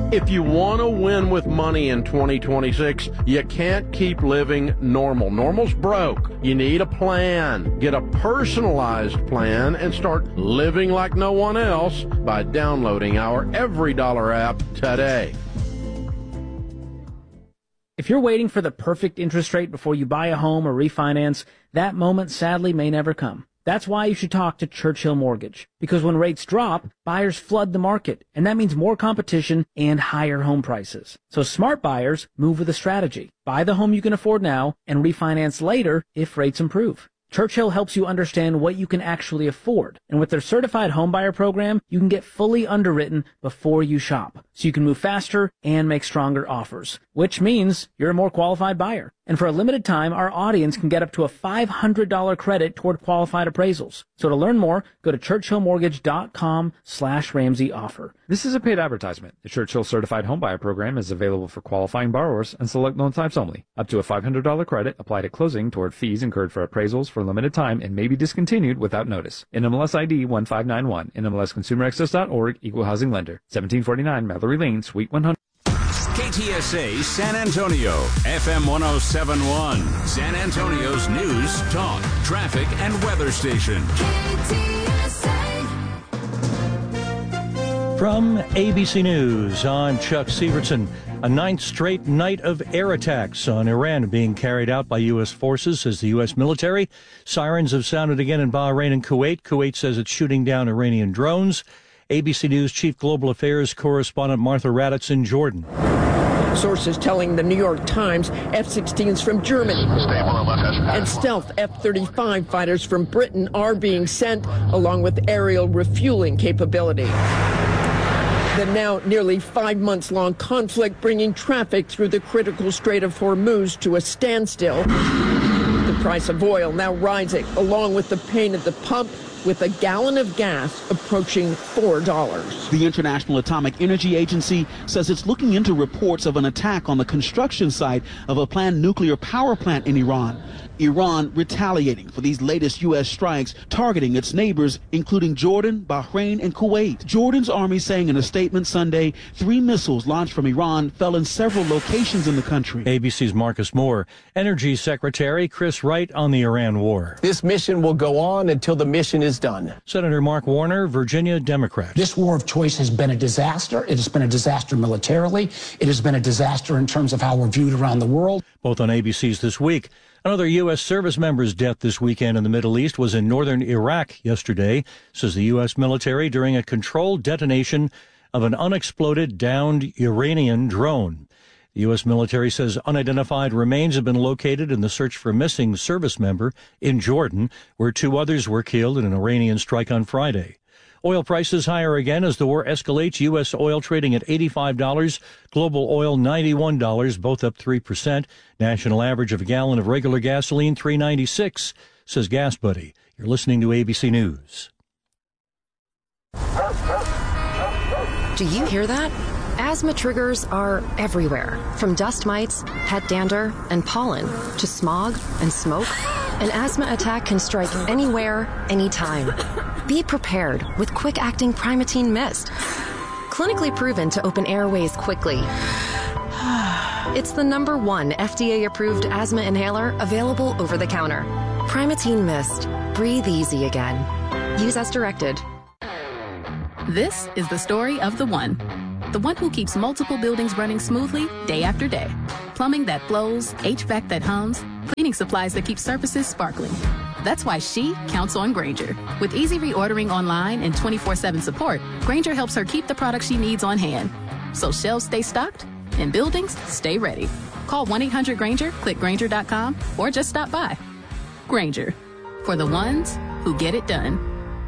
If you want to win with money in 2026, you can't keep living normal. Normal's broke. You need a plan. Get a personalized plan and start living like no one else by downloading our Every Dollar app today. If you're waiting for the perfect interest rate before you buy a home or refinance, that moment sadly may never come. That's why you should talk to Churchill Mortgage. Because when rates drop, buyers flood the market, and that means more competition and higher home prices. So smart buyers move with a strategy. Buy the home you can afford now and refinance later if rates improve. Churchill helps you understand what you can actually afford. And with their certified homebuyer program, you can get fully underwritten before you shop. So you can move faster and make stronger offers, which means you're a more qualified buyer. And for a limited time, our audience can get up to a $500 credit toward qualified appraisals. So to learn more, go to churchillmortgage.com/Ramsey offer. This is a paid advertisement. The Churchill Certified Homebuyer Program is available for qualifying borrowers and select loan types only. Up to a $500 credit applied at closing toward fees incurred for appraisals for a limited time and may be discontinued without notice. NMLS ID 1591. NMLSConsumerAccess.org. Equal Housing Lender. 1749 Mallory Lane, Suite 100. KTSA San Antonio, FM 107.1, San Antonio's news, talk, traffic, and weather station. KTSA. From ABC News, I'm Chuck Severson. A ninth straight night of air attacks on Iran being carried out by U.S. forces, says the U.S. military. Sirens have sounded again in Bahrain and Kuwait. Kuwait says it's shooting down Iranian drones. ABC News Chief Global Affairs Correspondent Martha Raddatz in Jordan. Sources telling the New York Times F-16s from Germany and stealth F-35 fighters from Britain are being sent, along with aerial refueling capability. The now nearly 5 months long conflict bringing traffic through the critical Strait of Hormuz to a standstill. The price of oil now rising, along with the pain at the pump, with a gallon of gas approaching $4. The International Atomic Energy Agency says it's looking into reports of an attack on the construction site of a planned nuclear power plant in Iran. Iran retaliating for these latest U.S. strikes targeting its neighbors, including Jordan, Bahrain, and Kuwait. Jordan's army saying in a statement Sunday, 3 missiles launched from Iran fell in several locations in the country. ABC's Marcus Moore. Energy Secretary Chris Wright on the Iran war. This mission will go on until the mission is done. Senator Mark Warner, Virginia Democrat. This war of choice has been a disaster. It has been a disaster militarily. It has been a disaster in terms of how we're viewed around the world. Both on ABC's This Week. Another U.S. service member's death this weekend in the Middle East was in northern Iraq yesterday, says the U.S. military, during a controlled detonation of an unexploded downed Iranian drone. The U.S. military says unidentified remains have been located in the search for a missing service member in Jordan, where 2 others were killed in an Iranian strike on Friday. Oil prices higher again as the war escalates. U.S. oil trading at $85, global oil $91, both up 3%. National average of a gallon of regular gasoline $3.96, says Gas Buddy. You're listening to ABC News. Do you hear that? Asthma triggers are everywhere, from dust mites, pet dander, and pollen, to smog and smoke. An asthma attack can strike anywhere, anytime. Be prepared with quick-acting Primatene Mist. Clinically proven to open airways quickly. It's the #1 FDA-approved asthma inhaler available over the counter. Primatene Mist. Breathe easy again. Use as directed. This is the story of the one who keeps multiple buildings running smoothly day after day. Plumbing that flows, HVAC that hums, cleaning supplies that keep surfaces sparkling. That's why she counts on Grainger. With easy reordering online and 24/7 support, Grainger helps her keep the products she needs on hand. So shelves stay stocked and buildings stay ready. Call 1-800-GRAINGER, click Grainger.com, or just stop by. Grainger, for the ones who get it done.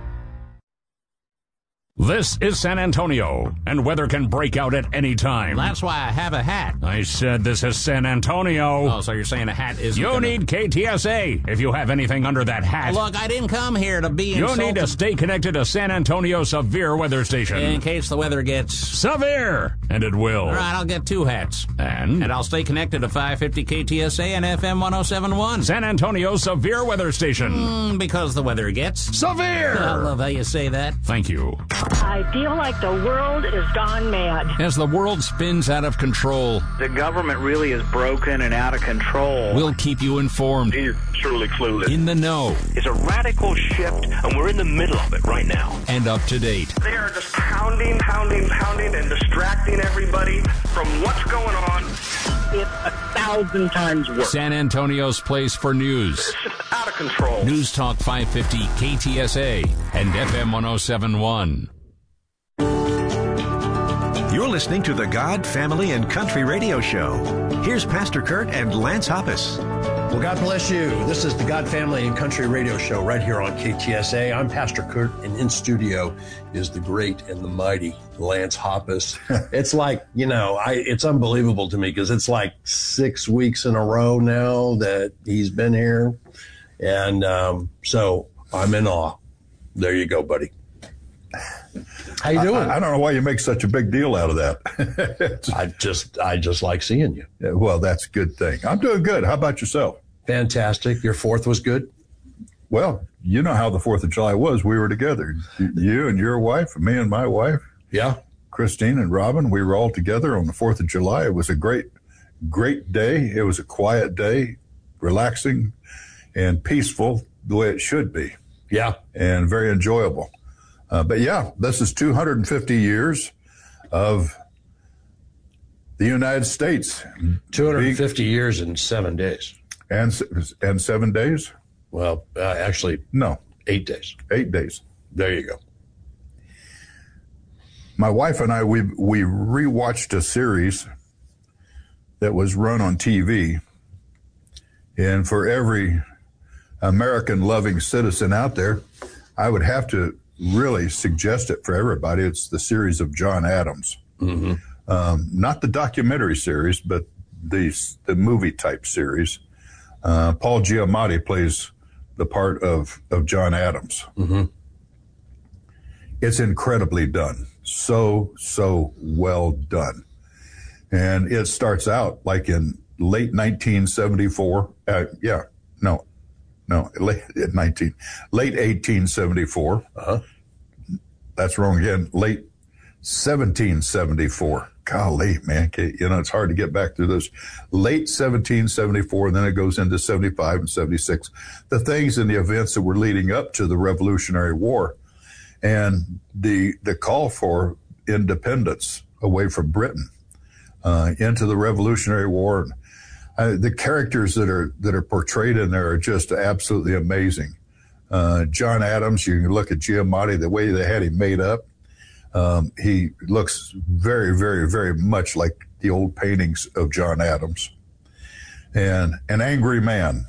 This is San Antonio, and weather can break out at any time. That's why I have a hat. I said this is San Antonio. Oh, so you're saying a hat isn't You need KTSA if you have anything under that hat. Look, I didn't come here to be insulted. You need to stay connected to San Antonio Severe Weather Station. In case the weather gets... severe, and it will. All right, I'll get 2 hats. And I'll stay connected to 550 KTSA and FM 107.1. San Antonio Severe Weather Station. Because the weather gets... severe! I love how you say that. Thank you. I feel like the world is gone mad. As the world spins out of control, the government really is broken and out of control. We'll keep you informed. You're truly clueless. In the know. It's a radical shift, and we're in the middle of it right now. And up to date. They are just pounding, and distracting everybody from what's going on. It's 1,000 times worse. San Antonio's place for news. It's just out of control. News Talk 550 KTSA and FM 1071. You're listening to the God, Family, and Country Radio Show. Here's Pastor Kurt and Lance Hoppus. Well, God bless you. This is the God, Family, and Country Radio Show right here on KTSA. I'm Pastor Kurt, and in studio is the great and the mighty Lance Hoppus. It's like, it's unbelievable to me because it's like 6 weeks in a row now that he's been here. And so I'm in awe. There you go, buddy. How you doing? I don't know why you make such a big deal out of that. I just like seeing you. Yeah, well, that's a good thing. I'm doing good. How about yourself? Fantastic. Your 4th was good? Well, you know how the 4th of July was. We were together. You and your wife, me and my wife. Yeah. Christine and Robin, we were all together on the 4th of July. It was a great day. It was a quiet day, relaxing and peaceful the way it should be. Yeah. And very enjoyable. But yeah, this is 250 years of the United States. 250 years in 7 days. And 7 days? Well, actually, no. 8 days. 8 days. There you go. My wife and I, we rewatched a series that was run on TV. And for every American-loving citizen out there, I would have to really suggest it for everybody. It's the series of John Adams. Mm-hmm. Not the documentary series, but the movie type series. Paul Giamatti plays the part of John Adams. Mm-hmm. It's incredibly done. So well done. And it starts out like in late 1974. Late 1874. Uh-huh. That's wrong again. Late 1774. Golly, man. It's hard to get back to this. Late 1774, and then it goes into 75 and 76. The things and the events that were leading up to the Revolutionary War and the call for independence away from Britain into the Revolutionary War. The characters that are portrayed in there are just absolutely amazing. John Adams, you can look at Giamatti, the way they had him made up. He looks very, very, very much like the old paintings of John Adams. And an angry man.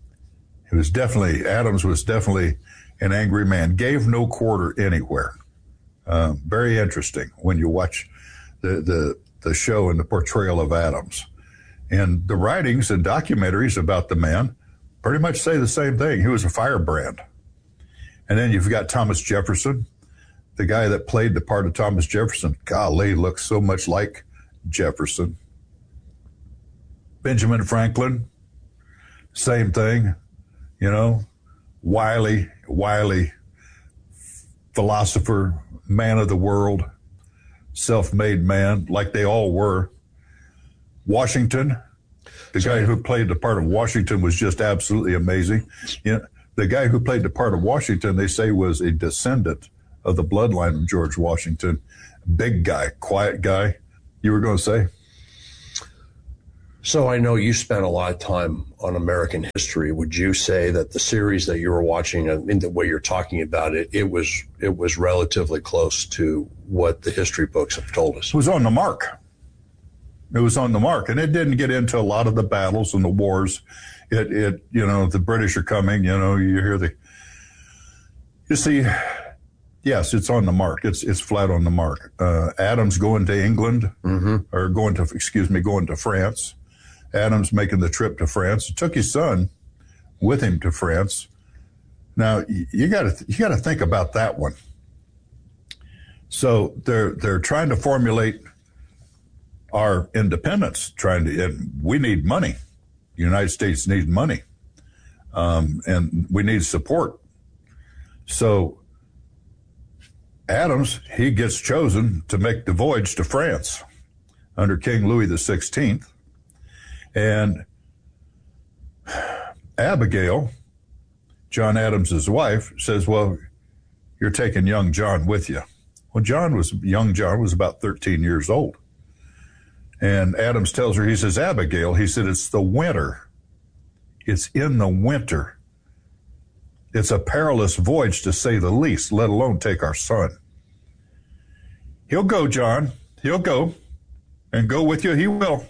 Adams was definitely an angry man. Gave no quarter anywhere. Very interesting when you watch the show and the portrayal of Adams. And the writings and documentaries about the man pretty much say the same thing. He was a firebrand. And then you've got Thomas Jefferson, the guy that played the part of Thomas Jefferson. Golly, looks so much like Jefferson. Benjamin Franklin, same thing, wily philosopher, man of the world, self-made man, like they all were. Washington, the guy who played the part of Washington was just absolutely amazing. The guy who played the part of Washington, they say, was a descendant of the bloodline of George Washington. Big guy, quiet guy. You were going to say? So I know you spent a lot of time on American history. Would you say that the series that you were watching, in the way you're talking about it, it was relatively close to what the history books have told us? It was on the mark. It was on the mark, and it didn't get into a lot of the battles and the wars. The British are coming, you see, yes, it's on the mark. It's flat on the mark. Adams going to England, or going to France. Adams making the trip to France. He took his son with him to France. Now, you got to think about that one. So they're trying to formulate our independence, and we need money. The United States needs money, and we need support. So Adams, he gets chosen to make the voyage to France under King Louis XVI. And Abigail, John Adams' wife, says, well, you're taking young John with you. Well, young John was about 13 years old. And Adams tells her, he says, Abigail, he said, it's the winter. It's in the winter. It's a perilous voyage, to say the least, let alone take our son. He'll go, John. He'll go. And go with you, he will.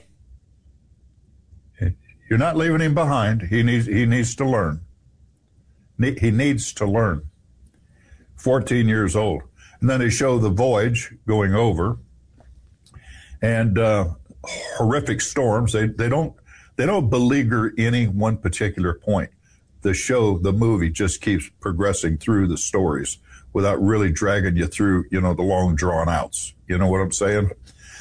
You're not leaving him behind. He needs to learn. He needs to learn. 14 years old. And then they show the voyage going over, and horrific storms. They don't beleaguer any one particular point. The movie just keeps progressing through the stories without really dragging you through, the long drawn outs. You know what I'm saying?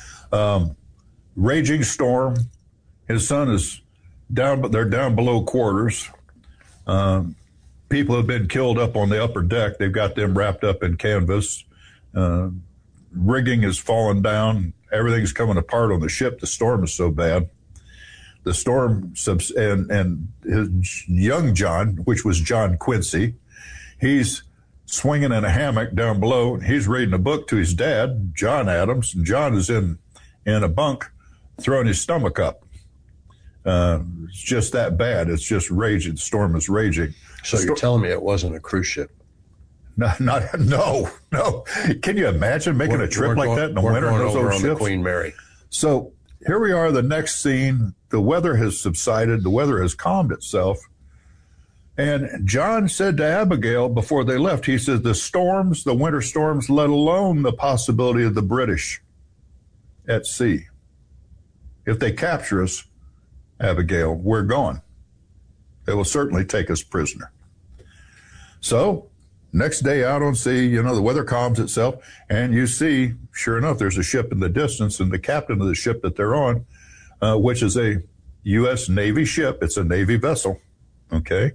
Raging storm. His son is down, but they're down below quarters. People have been killed up on the upper deck. They've got them wrapped up in canvas. Rigging has fallen down. Everything's coming apart on the ship. The storm is so bad. The storm, and his young John, which was John Quincy, he's swinging in a hammock down below. He's reading a book to his dad, John Adams, and John is in a bunk throwing his stomach up. It's just that bad. It's just raging. The storm is raging. So you're telling me it wasn't a cruise ship? No. Can you imagine making a trip like that in the winter on those old ships? The Queen Mary. So here we are, the next scene. The weather has subsided. The weather has calmed itself. And John said to Abigail before they left, he said, the winter storms, let alone the possibility of the British at sea. If they capture us, Abigail, we're gone. They will certainly take us prisoner. So next day out on sea, the weather calms itself, and you see, sure enough, there's a ship in the distance, and the captain of the ship that they're on, which is a U.S. Navy ship. It's a Navy vessel. Okay.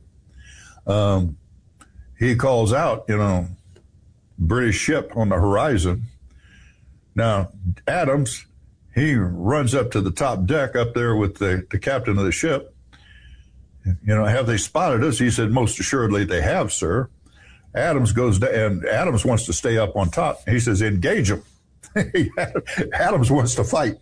He calls out, British ship on the horizon. Now, Adams, he runs up to the top deck up there with the captain of the ship. Have they spotted us? He said, most assuredly they have, sir. Adams goes down, and Adams wants to stay up on top. He says, engage them. Adams wants to fight.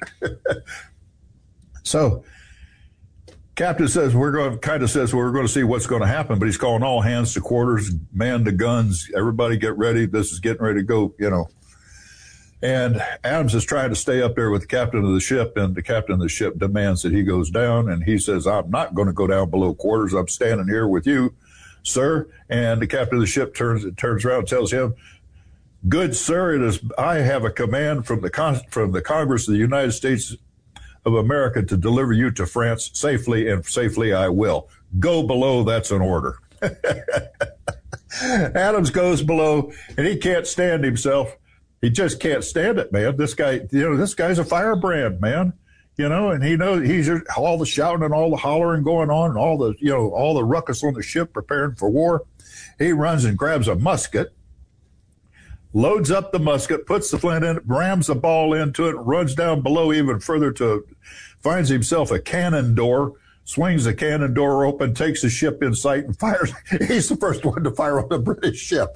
So captain says, we're going to see what's going to happen, but he's calling all hands to quarters, man to guns, everybody get ready. This is getting ready to go, And Adams is trying to stay up there with the captain of the ship, and the captain of the ship demands that he goes down, and he says, I'm not going to go down below quarters. I'm standing here with you, sir. And the captain of the ship turns around and tells him, good sir, I have a command from the Congress of the United States of America to deliver you to France safely, and safely I will. Go below, that's an order. Adams goes below, and he can't stand himself. He just can't stand it, man. This guy's a firebrand, man. And he knows he's all the shouting and all the hollering going on, and all the ruckus on the ship preparing for war. He runs and grabs a musket, loads up the musket, puts the flint in it, rams the ball into it, runs down below even further finds himself a cannon door, swings the cannon door open, takes the ship in sight, and fires. He's the first one to fire on the British ship.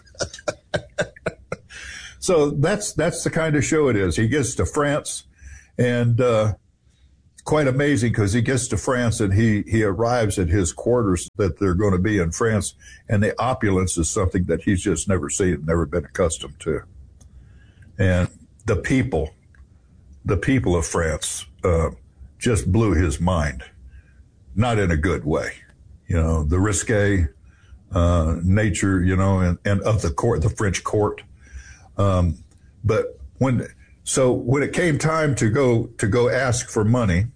So that's the kind of show it is. He gets to France, and quite amazing, because he gets to France and he arrives at his quarters that they're going to be in France, and the opulence is something that he's just never seen, never been accustomed to. And the people of France just blew his mind, not in a good way. The risque nature, and of the court, the French court. But when it came time to go ask for money,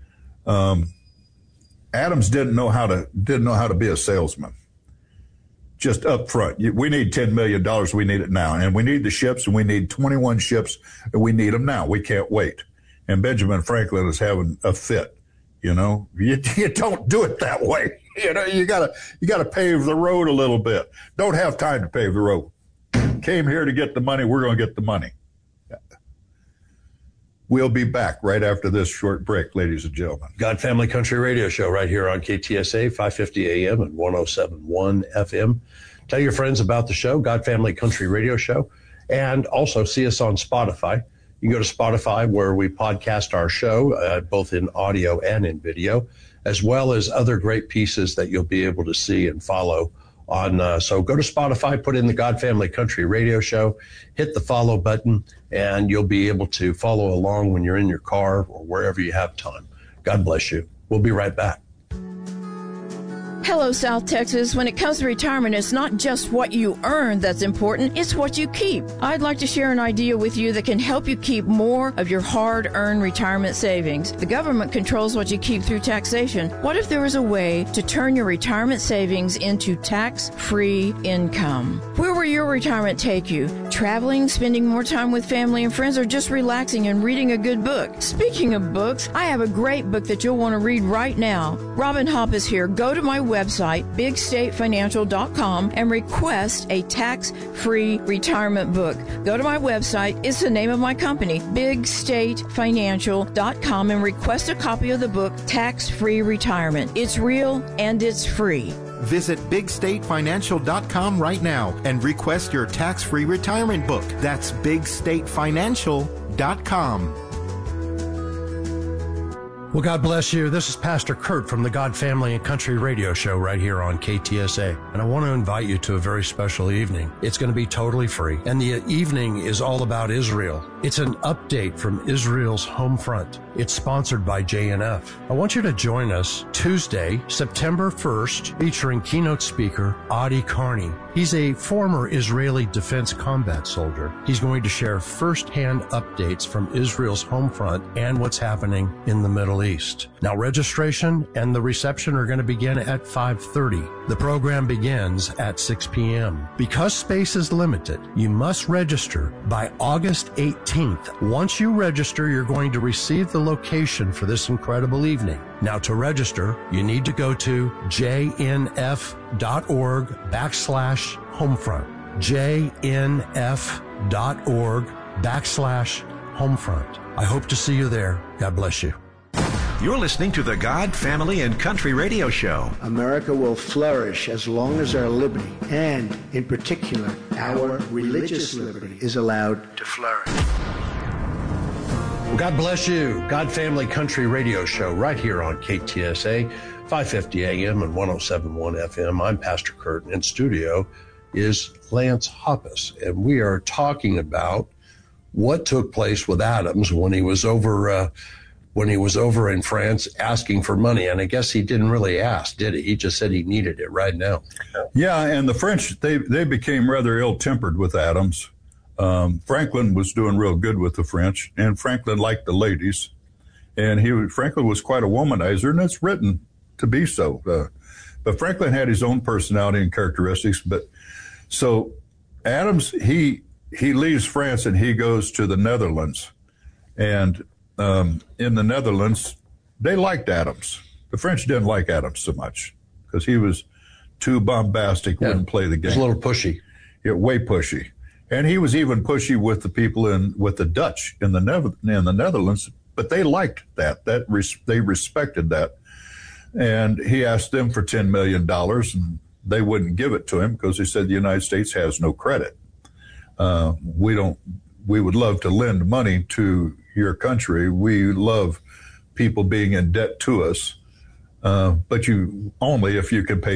Adams didn't know how to be a salesman. Just up front, we need $10 million. We need it now, and we need the ships, and we need 21 ships, and we need them now. We can't wait. And Benjamin Franklin is having a fit. You don't do it that way. You gotta pave the road a little bit. Don't have time to pave the road. came here to get the money. We're going to get the money. We'll be back right after this short break, ladies and gentlemen. God Family Country Radio Show right here on KTSA, 550 AM and 107.1 FM. Tell your friends about the show, God Family Country Radio Show, and also see us on Spotify. You can go to Spotify where we podcast our show, both in audio and in video, as well as other great pieces that you'll be able to see and follow on. So go to Spotify, put in the God Family Country Radio Show, hit the follow button, and you'll be able to follow along when you're in your car or wherever you have time. God bless you. We'll be right back. Hello, South Texas. When it comes to retirement, it's not just what you earn that's important, it's what you keep. I'd like to share an idea with you that can help you keep more of your hard-earned retirement savings. The government controls what you keep through taxation. What if there was a way to turn your retirement savings into tax-free income? Where will your retirement take you? Traveling, spending more time with family and friends, or just relaxing and reading a good book? Speaking of books, I have a great book that you'll want to read right now. Robin Hopp is here. Go to my website, bigstatefinancial.com, and request a tax-free retirement book. Go to my website. It's the name of my company, bigstatefinancial.com, and request a copy of the book, Tax-Free Retirement. It's real and it's free. Visit bigstatefinancial.com right now and request your tax-free retirement book. That's bigstatefinancial.com. Well, God bless you. This is Pastor Kurt from the God Family and Country Radio Show right here on KTSA. And I want to invite you to a very special evening. It's going to be totally free. And the evening is all about Israel. It's an update from Israel's home front. It's sponsored by JNF. I want you to join us Tuesday, September 1st, featuring keynote speaker Adi Carney. He's a former Israeli defense combat soldier. He's going to share firsthand updates from Israel's home front and what's happening in the Middle East. Now, registration and the reception are going to begin at 5:30. The program begins at 6 p.m. Because space is limited, you must register by August 18th. Once you register, you're going to receive the location for this incredible evening. Now, to register, you need to go to jnf.org/homefront. jnf.org/homefront. I hope to see you there. God bless you. You're listening to the God, Family, and Country Radio Show. America will flourish as long as our liberty, and in particular, our religious liberty, is allowed to flourish. Well, God bless you. God Family Country Radio Show right here on KTSA, 550 AM and 107.1 FM. I'm Pastor Kurt, and in studio is Lance Hoppus, and we are talking about what took place with Adams when he was over in France asking for money. And I guess he didn't really ask, did he? He just said he needed it right now. Yeah, and the French, they became rather ill-tempered with Adams. Franklin was doing real good with the French, and Franklin liked the ladies. And Franklin was quite a womanizer, and it's written to be so. But Franklin had his own personality and characteristics. But so Adams, he leaves France and he goes to the Netherlands. And in the Netherlands, they liked Adams. The French didn't like Adams so much because he was too bombastic, wouldn't play the game. He was a little pushy. Yeah, way pushy. And he was even pushy with the people with the Dutch in the Netherlands, but they liked that. They respected that. And he asked them for $10 million, and they wouldn't give it to him because they said the United States has no credit. We would love to lend money to your country. We love people being in debt to us, but you only if you can pay